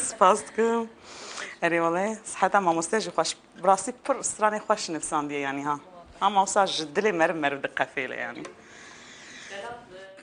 سپاس دکم اری صحتا مامۆستێژی خۆش بڕاستی پڕ سرانی خۆش نفساندیە ینی ها ئەم ماوسا ji dilê merim dقe fêle yanî